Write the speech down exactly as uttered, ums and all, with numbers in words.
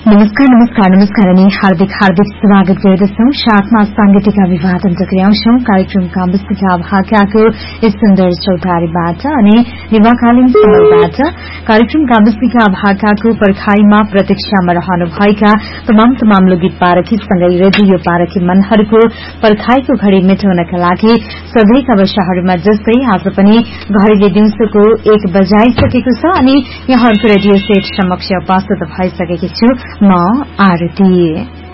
नमस्कार नमस्कार नमस्कार अनि हार्दिक हार्दिक स्वागत गर्दछौ। साथमा सांगीतिक अभिवादन टक्राउँछौ कार्यक्रम काम्बस्तीका भाकाको यस सुन्दर चौतारीबाट अनि निवाकालीन समयबाट कार्यक्रम काम्बस्तीका भाकाको पर्खाईमा प्रतीक्षामा रहनुभएका तमाम तमाम लोकगीत पारखीसँगै रेडियो पारखी मनहरूको पर्खाईको घड़ी मेटाउनका लागि सधैँका वर्षहरूमा जस्तै आज पनि घड़ीले दिउँसोको एक बजाइसकेको छ अनि यहाँहरूको रेडियो सेट समक्ष उपस्थित भइसकेकी छु म आरती।